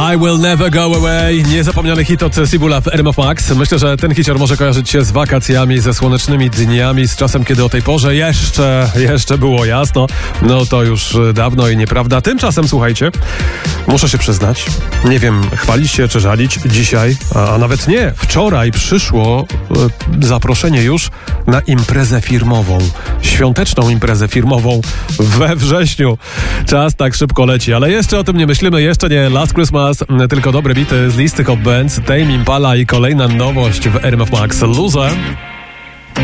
I Will Never Go Away. Niezapomniany hit od Sibula w RMF Max. Myślę, że ten hicior może kojarzyć się z wakacjami, ze słonecznymi dniami, z czasem, kiedy o tej porze jeszcze było jasno. No to już dawno i nieprawda. Tymczasem, słuchajcie, muszę się przyznać, nie wiem, chwalić się czy żalić, dzisiaj, a nawet nie, wczoraj przyszło zaproszenie już na imprezę firmową. Świąteczną imprezę firmową we wrześniu. Czas tak szybko leci, ale jeszcze o tym nie myślimy, jeszcze nie Last Christmas, tylko dobre bity z listy Hot Bands, Tame Impala i kolejna nowość w RMF Max, Loser.